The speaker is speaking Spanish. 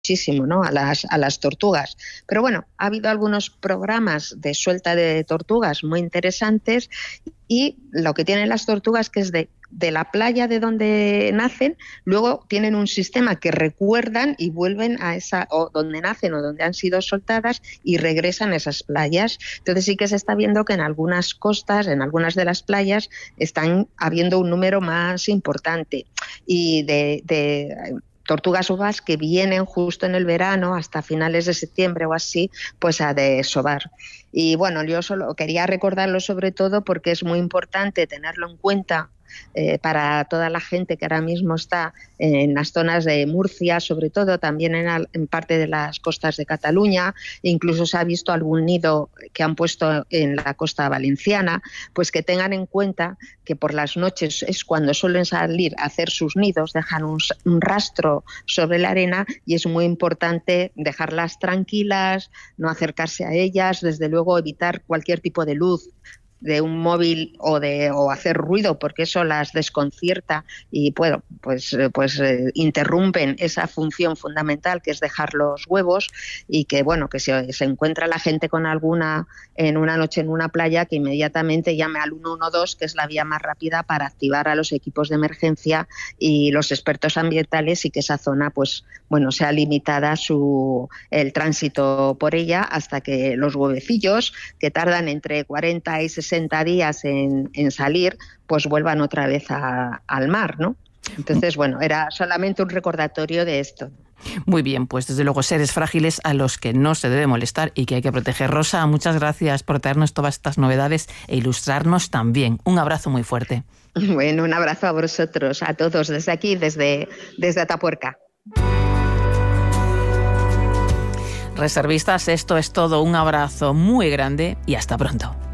muchísimo, ¿no?, a las tortugas. Pero bueno, ha habido algunos programas de suelta de tortugas muy interesantes, y lo que tienen las tortugas que es de la playa de donde nacen, luego tienen un sistema que recuerdan y vuelven a esa, o donde nacen o donde han sido soltadas, y regresan a esas playas. Entonces sí que se está viendo que en algunas costas, en algunas de las playas, están habiendo un número más importante y de tortugas bobas que vienen justo en el verano, hasta finales de septiembre o así, pues a desovar. Y bueno, yo solo quería recordarlo sobre todo porque es muy importante tenerlo en cuenta para toda la gente que ahora mismo está en las zonas de Murcia, sobre todo, también en parte de las costas de Cataluña. Incluso se ha visto algún nido que han puesto en la costa valenciana, pues que tengan en cuenta que por las noches es cuando suelen salir a hacer sus nidos, dejan un rastro sobre la arena, y es muy importante dejarlas tranquilas, no acercarse a ellas, desde luego evitar cualquier tipo de luz de un móvil o hacer ruido, porque eso las desconcierta y interrumpen esa función fundamental que es dejar los huevos. Y que bueno, que si se encuentra la gente con alguna en una noche en una playa, que inmediatamente llame al 112, que es la vía más rápida para activar a los equipos de emergencia y los expertos ambientales, y que esa zona pues bueno, sea limitada el tránsito por ella hasta que los huevecillos, que tardan entre 40 y 60 días en salir, pues vuelvan otra vez al mar, ¿no? Entonces, bueno, era solamente un recordatorio de esto. Muy bien, pues desde luego seres frágiles a los que no se debe molestar y que hay que proteger. Rosa, muchas gracias por traernos todas estas novedades e ilustrarnos también. Un abrazo muy fuerte. Bueno, un abrazo a vosotros, a todos, desde aquí, desde Atapuerca. Reservistas, esto es todo. Un abrazo muy grande y hasta pronto.